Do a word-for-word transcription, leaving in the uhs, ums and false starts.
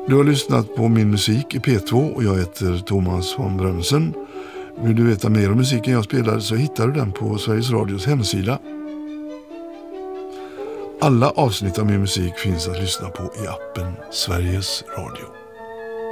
Du har lyssnat på Min musik i P två och jag heter Thomas von Brömsen. Vill du veta mer om musiken jag spelar så hittar du den på Sveriges Radios hemsida. Alla avsnitt av Min musik finns att lyssna på i appen Sveriges Radio.